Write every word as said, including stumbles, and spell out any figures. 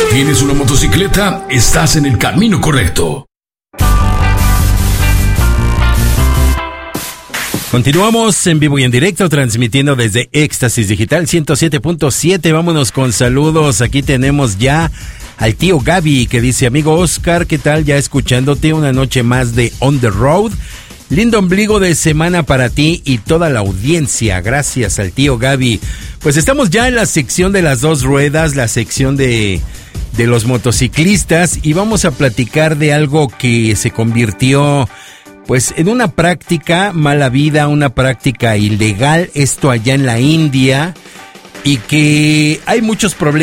¿Tienes una motocicleta? Estás en el camino correcto. Continuamos en vivo y en directo, transmitiendo desde Éxtasis Digital ciento siete punto siete. Vámonos con saludos. Aquí tenemos ya al tío Gaby, que dice: amigo Oscar, ¿qué tal? Ya escuchándote una noche más de On the Road. Lindo ombligo de semana para ti y toda la audiencia. Gracias al tío Gaby. Pues estamos ya en la sección de las dos ruedas, la sección de, de los motociclistas, y vamos a platicar de algo que se convirtió pues en una práctica mala vida, una práctica ilegal, esto allá en la India, y que hay muchos problemas